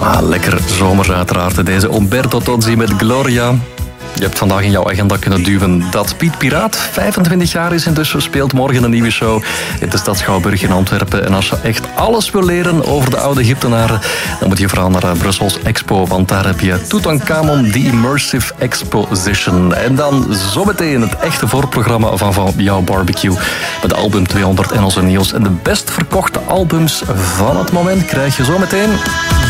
Lekker zomers uiteraard. Deze Umberto Tozzi met Gloria. Je hebt vandaag in jouw agenda kunnen duwen dat Piet Piraat 25 jaar is intussen, speelt morgen een nieuwe show in de stad Schouwburg in Antwerpen. En als je echt alles wil leren over de oude Egyptenaren, dan moet je vooral naar Brussels Expo, want daar heb je Tutankhamon, The Immersive Exposition. En dan zometeen het echte voorprogramma van jouw barbecue met album 200 en onze nieuws. En de best verkochte albums van het moment krijg je zometeen.